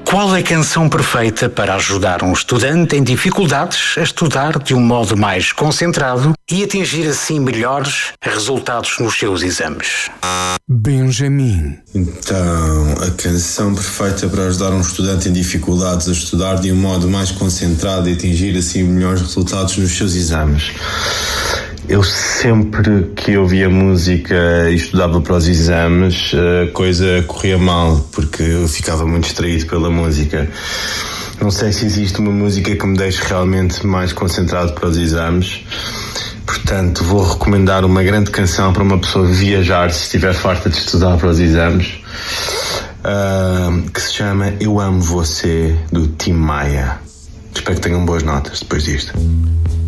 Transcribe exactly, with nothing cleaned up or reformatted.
Qual é a canção perfeita para ajudar um estudante em dificuldades a estudar de um modo mais concentrado e atingir assim melhores resultados nos seus exames? Benjamin. Então, a canção perfeita para ajudar um estudante em dificuldades a estudar de um modo mais concentrado e atingir assim melhores resultados nos seus exames. Eu sempre que ouvia música e estudava para os exames, a coisa corria mal, porque eu ficava muito distraído pela música. Não sei se existe uma música que me deixe realmente mais concentrado para os exames. Portanto, vou recomendar uma grande canção para uma pessoa viajar se estiver farta de estudar para os exames, uh, que se chama Eu Amo Você, do Tim Maia. Espero que tenham boas notas depois disto.